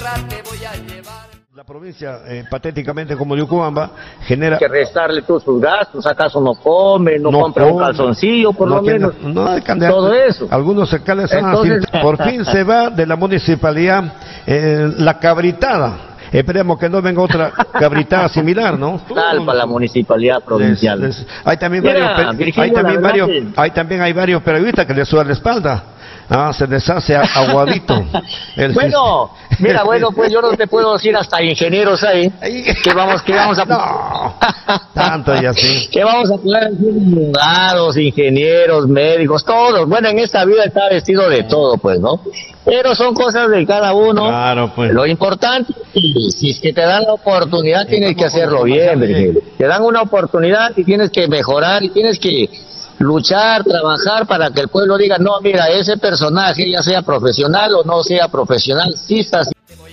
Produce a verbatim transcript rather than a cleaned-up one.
La provincia, eh, patéticamente como Yucubamba, genera... Hay que restarle todos sus gastos, acaso no come, no, no compra come, un calzoncillo, por no lo tiene, menos, no hay cantidad, todo eso. Algunos alcaldes son Entonces... así. Por fin se va de la municipalidad eh, la cabritada. Esperemos que no venga otra cabritada similar, ¿no? Tal para la municipalidad provincial. Les, les, hay también Mira, varios, Virgilio, hay también varios, que... hay también hay varios periodistas que le sudan la espalda. Ah, se deshace aguadito. El bueno, mira, bueno, pues yo no te puedo decir hasta ingenieros ahí, que vamos, que vamos a... No, tanto y así. Que vamos a poder decir abogados, ingenieros, médicos, todos. Bueno, en esta vida está vestido de todo, pues, ¿no? Pero son cosas de cada uno. Claro, pues. Lo importante, si es que te dan la oportunidad, tienes que hacerlo bien, Virgilio. Te dan una oportunidad y tienes que mejorar y tienes que luchar, trabajar para que el pueblo diga, no, mira, ese personaje, ya sea profesional o no sea profesional, sí está